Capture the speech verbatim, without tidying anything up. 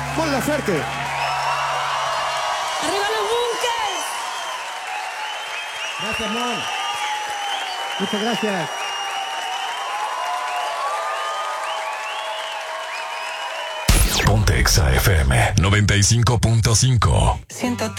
Mon Laferte. ¡Arriba los bunkers! Gracias, Mon. Muchas gracias. Ponte Exa F M noventa y cinco punto cinco. Siento